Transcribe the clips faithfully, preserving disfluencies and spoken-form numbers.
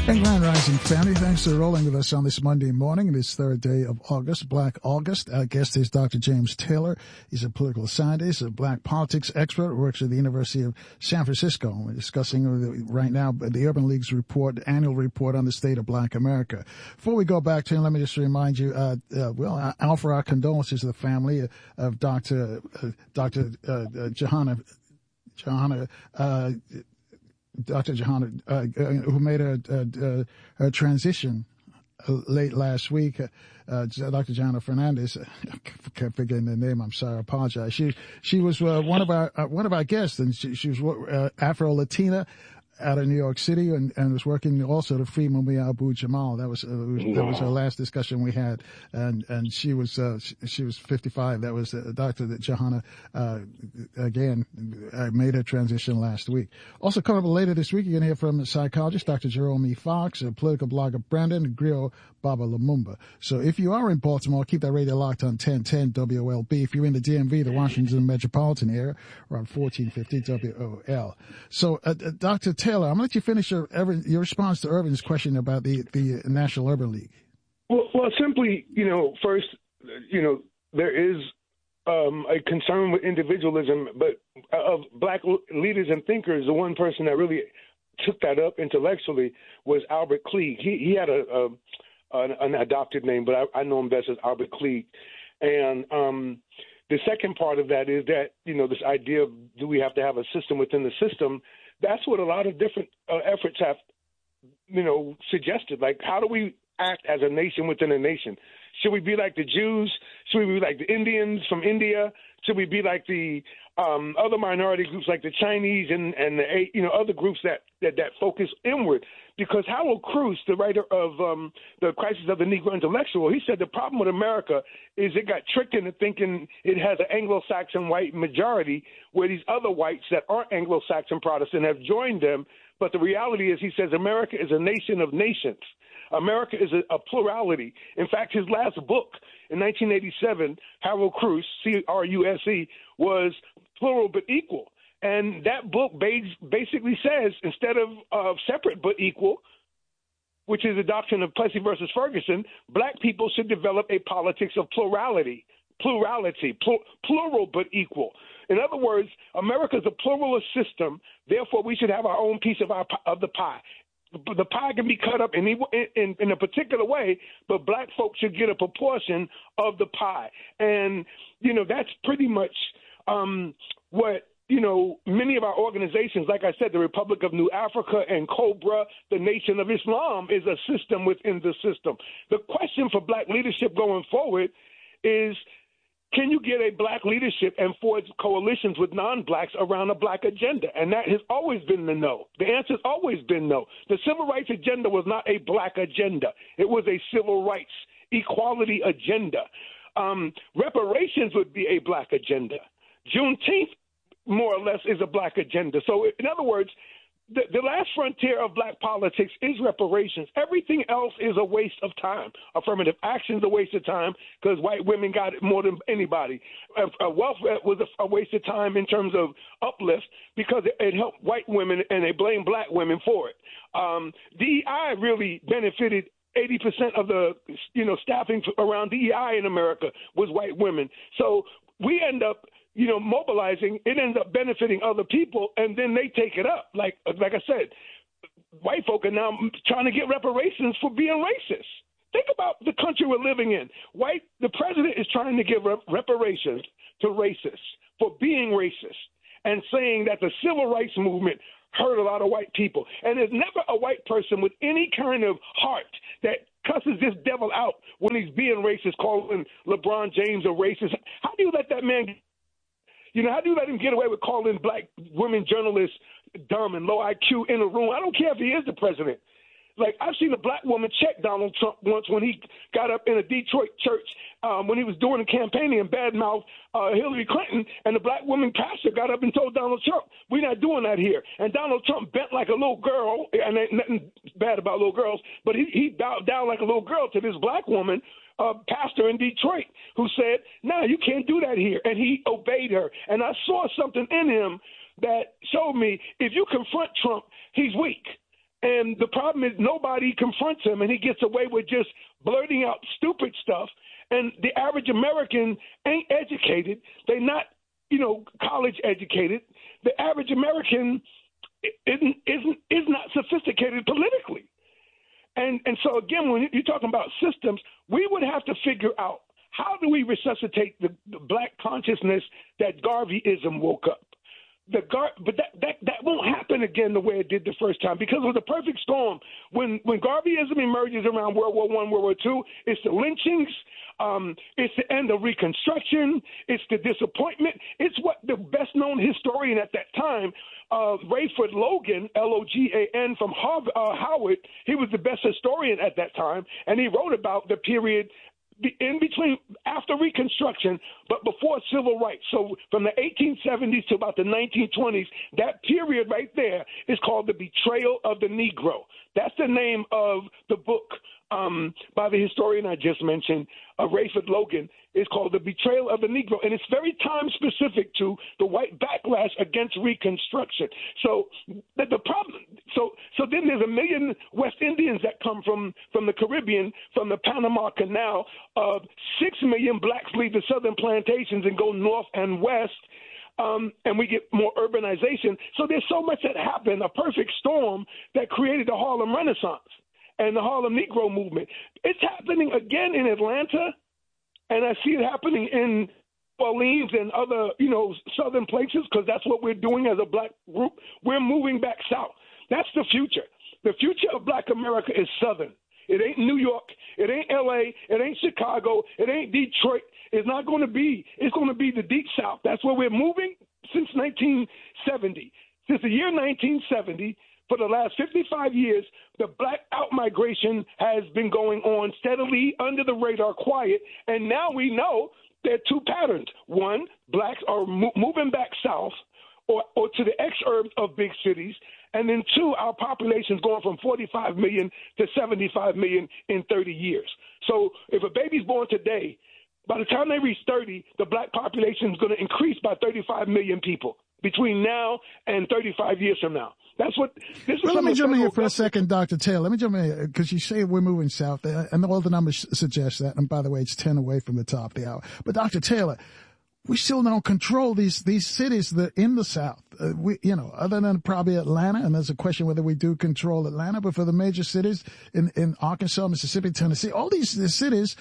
And Grand Rising family, thanks for rolling with us on this Monday morning, this third day of August, Black August. Our guest is Doctor James Taylor. He's a political scientist, a black politics expert, works at the University of San Francisco. We're discussing right now the Urban League's report, annual report on the state of Black America. Before we go back to him, let me just remind you, uh, uh well, I offer our condolences to the family of Doctor Uh, Doctor Uh, uh, Johanna, Johanna, uh, Doctor Johanna, uh, who made a, a, a, a transition late last week. Uh, Doctor Johanna Fernandez, I kept forgetting the name. I'm sorry. I apologize. She she was uh, one of our uh, one of our guests, and she, she was uh, Afro-Latina out of New York City, and, and was working also to free Mumia Abu-Jamal. That was, uh, was that was her last discussion we had, and and she was uh, she, she was fifty-five. That was uh, Doctor Johanna uh, again uh, made her transition last week. Also coming up later this week, you're going to hear from the psychologist Doctor Jerome E. Fox, a political blogger Brandon Griot Baba Lumumba. So if you are in Baltimore, keep that radio locked on ten ten W O L B. If you're in the D M V, the Washington metropolitan area, we're on fourteen fifty W O L. So uh, uh, Doctor Taylor, I'm going to let you finish your, your response to Irvin's question about the, the National Urban League. Well, well, simply, you know, first, you know, there is um, a concern with individualism, but of black leaders and thinkers, the one person that really took that up intellectually was Albert Klieg. He, he had a, a an, an adopted name, but I, I know him best as Albert Klieg. And um, the second part of that is that, you know, this idea of do we have to have a system within the system? That's what a lot of different uh, efforts have, you know, suggested. Like, how do we act as a nation within a nation? Should we be like the Jews? Should we be like the Indians from India? Should we be like the um, other minority groups like the Chinese and, and the, you know, other groups that, that, that focus inward? Because Harold Cruz, the writer of um, The Crisis of the Negro Intellectual, he said the problem with America is it got tricked into thinking it has an Anglo-Saxon white majority where these other whites that aren't Anglo-Saxon Protestant have joined them. But the reality is, he says, America is a nation of nations. America is a, a plurality. In fact, his last book in nineteen eighty-seven, Harold Cruz, C R U S E, was Plural But Equal. And that book basically says, instead of uh, separate but equal, which is the doctrine of Plessy versus Ferguson, black people should develop a politics of plurality, plurality, pl- plural but equal. In other words, America is a pluralist system. Therefore, we should have our own piece of our of the pie. The pie can be cut up in, in in a particular way, but black folks should get a proportion of the pie. And, you know, that's pretty much um, what, you know, many of our organizations, like I said, the Republic of New Africa and Cobra, the Nation of Islam, is a system within the system. The question for black leadership going forward is, can you get a black leadership and forge coalitions with non-blacks around a black agenda? And that has always been the no. The answer has always been no. The civil rights agenda was not a black agenda. It was a civil rights equality agenda. Um, reparations would be a black agenda. Juneteenth, more or less, is a black agenda. So, in other words, the, the last frontier of black politics is reparations. Everything else is a waste of time. Affirmative action is a waste of time because white women got it more than anybody. Uh, welfare was a, a waste of time in terms of uplift because it, it helped white women and they blame black women for it. Um, D E I really benefited. eighty percent of the, you know, staffing around D E I in America was white women. So we end up, you know, mobilizing, it ends up benefiting other people, and then they take it up. Like like I said, white folk are now trying to get reparations for being racist. Think about the country we're living in. White, the president is trying to give rep- reparations to racists for being racist and saying that the civil rights movement hurt a lot of white people. And there's never a white person with any kind of heart that cusses this devil out when he's being racist, calling LeBron James a racist. How do you let that man – You know, how do you let him get away with calling black women journalists dumb and low I Q in a room? I don't care if he is the president. Like, I've seen a black woman check Donald Trump once when he got up in a Detroit church um, when he was doing the campaigning and badmouth uh, Hillary Clinton, and the black woman pastor got up and told Donald Trump, we're not doing that here. And Donald Trump bent like a little girl, and ain't nothing bad about little girls, but he, he bowed down like a little girl to this black woman, a pastor in Detroit, who said, no, you can't do that here. And he obeyed her. And I saw something in him that showed me if you confront Trump, he's weak. And the problem is nobody confronts him, and he gets away with just blurting out stupid stuff. And the average American ain't educated. They're not, you know, college educated. The average American isn't, isn't, is not sophisticated politically. And and so, again, when you're talking about systems, we would have to figure out, how do we resuscitate the, the black consciousness that Garveyism woke up? The Gar- but that, that, that won't happen again the way it did the first time, because it was a perfect storm. When when Garveyism emerges around World War One, World War Two, it's the lynchings, um, it's the end of Reconstruction, it's the disappointment. It's what the best-known historian at that time, uh, Rayford Logan, L O G A N, from Harvard, uh, Howard, he was the best historian at that time, and he wrote about the period in between, after Reconstruction, but before civil rights. So from the eighteen seventies to about the nineteen twenties, that period right there is called The Betrayal of the Negro. That's the name of the book um, by the historian I just mentioned, uh, Rayford Logan. It's called The Betrayal of the Negro, and it's very time-specific to the white backlash against Reconstruction. So the, the problem, so so then there's a million West Indians that come from, from the Caribbean, from the Panama Canal. Uh, six million blacks leave the southern plantations and go north and west. Um, and we get more urbanization. So there's so much that happened, a perfect storm that created the Harlem Renaissance and the Harlem Negro movement. It's happening again in Atlanta, and I see it happening in Orleans and other, you know, southern places, because that's what we're doing as a black group. We're moving back south. That's the future. The future of black America is southern. It ain't New York. It ain't L A. It ain't Chicago. It ain't Detroit. It's not going to be. It's going to be the deep south. That's where we're moving since nineteen seventy. Since the year nineteen seventy, for the last fifty-five years, the black outmigration has been going on steadily, under the radar, quiet. And now we know there are two patterns. One, blacks are mo- moving back south or, or to the exurbs of big cities. And then two, our population is going from forty-five million to seventy-five million in thirty years. So if a baby's born today, by the time they reach thirty, the black population is going to increase by thirty-five million people between now and thirty-five years from now. That's what this is. Well, let me jump in here for a second, Doctor Taylor. Let me jump in here, because you say we're moving south, and all the numbers suggest that. And by the way, it's ten away from the top of the hour. But Doctor Taylor, we still don't control these these cities that in the South. Uh, we, you know, other than probably Atlanta, and there's a question whether we do control Atlanta. But for the major cities in, in Arkansas, Mississippi, Tennessee, all these, these cities,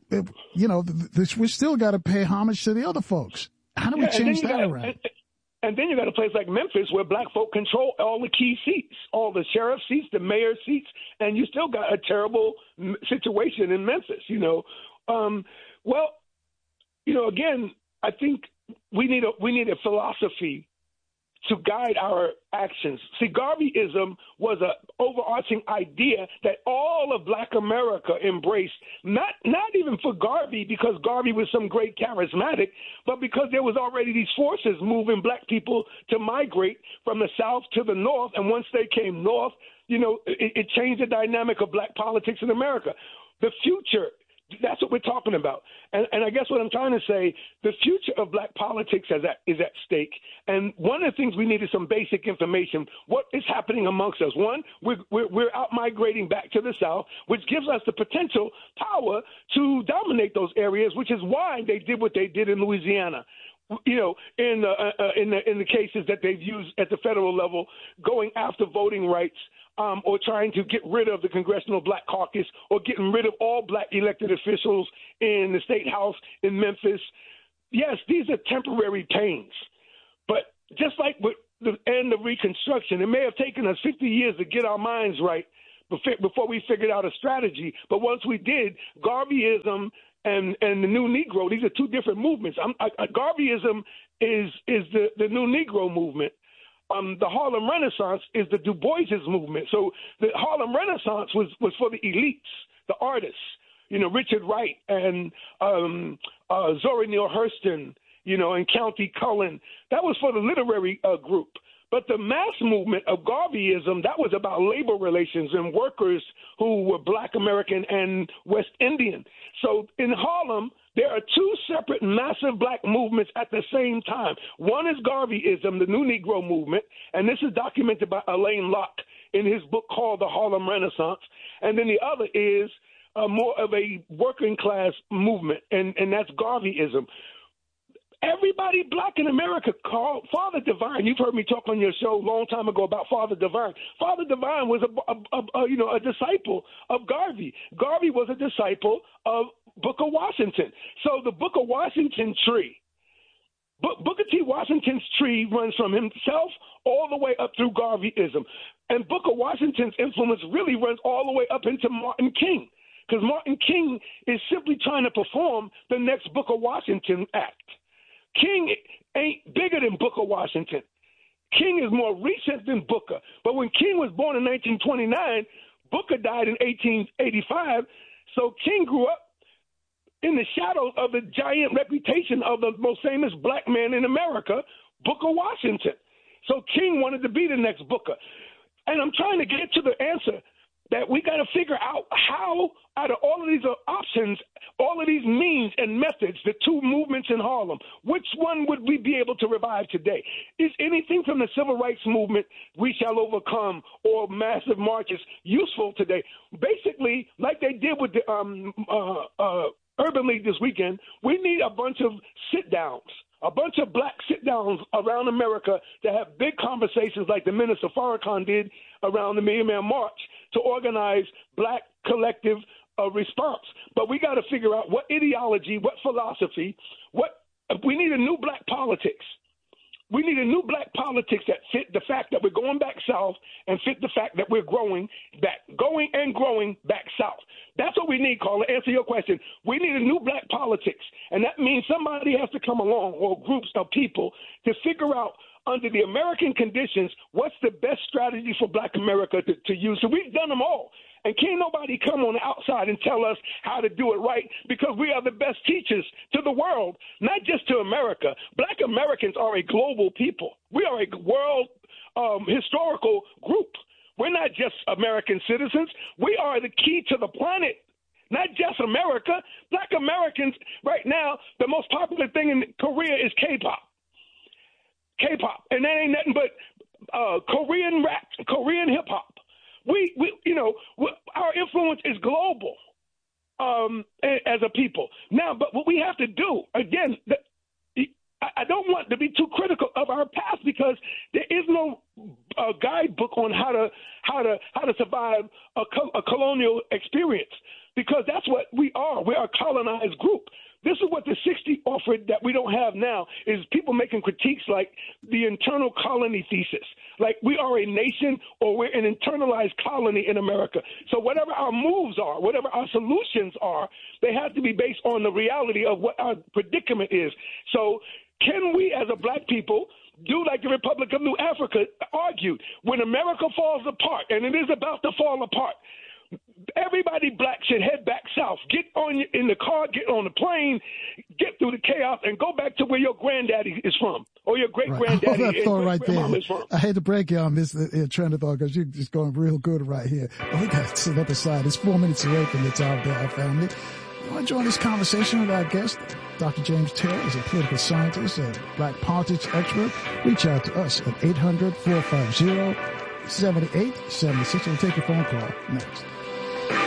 you know, this, we still got to pay homage to the other folks. How do we yeah, change that gotta, around? And, and then you got a place like Memphis where black folk control all the key seats, all the sheriff seats, the mayor seats, and you still got a terrible situation in Memphis. You know, um, well, you know, again. I think we need a we need a philosophy to guide our actions. See, Garveyism was an overarching idea that all of black America embraced, not not even for Garvey because Garvey was some great charismatic, but because there was already these forces moving black people to migrate from the South to the North. And once they came north, you know, it, it changed the dynamic of black politics in America. The future, that's what we're talking about. And, and I guess what I'm trying to say, the future of black politics is at, is at stake. And one of the things we need is some basic information. What is happening amongst us? One, we're, we're, we're out migrating back to the South, which gives us the potential power to dominate those areas, which is why they did what they did in Louisiana. You know, in the, uh, uh, in the in the cases that they've used at the federal level, going after voting rights, um, or trying to get rid of the Congressional Black Caucus, or getting rid of all black elected officials in the state house in Memphis. Yes, these are temporary pains, but just like with the end of Reconstruction, it may have taken us fifty years to get our minds right before we figured out a strategy. But once we did, Garveyism and and the New Negro, these are two different movements. I'm, I, Garveyism is is the, the New Negro movement. Um, the Harlem Renaissance is the Du Bois's movement. So the Harlem Renaissance was, was for the elites, the artists, you know, Richard Wright and um, uh, Zora Neale Hurston, you know, and Countee Cullen. That was for the literary uh, group. But the mass movement of Garveyism, that was about labor relations and workers who were black American and West Indian. So in Harlem, there are two separate massive black movements at the same time. One is Garveyism, the New Negro movement, and this is documented by Alain Locke in his book called The Harlem Renaissance. And then the other is uh, more of a working class movement, and, and that's Garveyism. Everybody black in America called Father Divine. You've heard me talk on your show a long time ago about Father Divine. Father Divine was a, a, a, a you know a disciple of Garvey. Garvey was a disciple of Booker Washington. So the Booker Washington tree, Bo- Booker T. Washington's tree runs from himself all the way up through Garveyism, and Booker Washington's influence really runs all the way up into Martin King, because Martin King is simply trying to perform the next Booker Washington act. King ain't bigger than Booker Washington. King is more recent than Booker. But when King was born in nineteen twenty-nine, Booker died in eighteen eighty-five. So King grew up in the shadows of the giant reputation of the most famous black man in America, Booker Washington. So King wanted to be the next Booker. And I'm trying to get to the answer that we got to figure out how, out of all of these options, all of these means and methods, the two movements in Harlem, which one would we be able to revive today? Is anything from the civil rights movement, We Shall Overcome, or massive marches useful today? Basically, like they did with the um, uh, uh, Urban League this weekend, we need a bunch of sit-downs. A bunch of black sit-downs around America to have big conversations like the Minister Farrakhan did around the Million Man March to organize black collective uh, response. But we got to figure out what ideology, what philosophy, what we need a new black politics. We need a new black politics that fit the fact that we're going back south and fit the fact that we're growing back, going and growing back south. That's what we need, Carla. Answer your question. We need a new black politics, and that means somebody has to come along, or groups of people, to figure out under the American conditions what's the best strategy for black America to, to use. So we've done them all. And can't nobody come on the outside and tell us how to do it right, because we are the best teachers to the world, not just to America. Black Americans are a global people. We are a world um, historical group. We're not just American citizens. We are the key to the planet, not just America. Black Americans right now, the most popular thing in Korea is K-pop. K-pop. And that ain't nothing but uh, Korean rap, Korean hip-hop. We, we, you know, we, our influence is global um, as a people. Now, but what we have to do, again, the, I don't want to be too critical of our past, because there is no uh, guidebook on how to how to how to survive a, co- a colonial experience, because that's what we are. We're a colonized group. This is what the sixties offered that we don't have now, is people making critiques like the internal colony thesis. Like we are a nation, or we're an internalized colony in America. So whatever our moves are, whatever our solutions are, they have to be based on the reality of what our predicament is. So can we as a black people do like the Republic of New Africa argued? When America falls apart, and it is about to fall apart, everybody black should head back south. Get on in the car, get on the plane, get through the chaos, and go back to where your granddaddy is from, or your great granddaddy right. oh, right there. is from. I hate to break you on this uh, train of thought, because you're just going real good right here. But we got another side. It's four minutes away from the top of our family. You want to join this conversation with our guest? Doctor James Taylor is a political scientist, a black politics expert. Reach out to us at eight hundred, four five zero, seven eight seven six. We'll take your phone call next.